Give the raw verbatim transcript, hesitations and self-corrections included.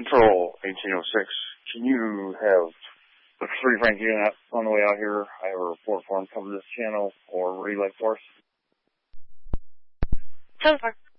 Control eighteen oh six. Can you have the three Frank unit on the way out here? I have a report for him. Cover this channel or relay for us. So far.